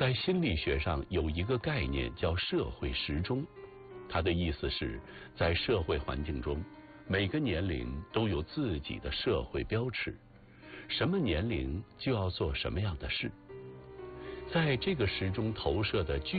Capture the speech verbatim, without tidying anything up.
在心理学上有一个概念叫社会时钟，它的意思是在社会环境中，每个年龄都有自己的社会标尺，什么年龄就要做什么样的事。在这个时钟投射的具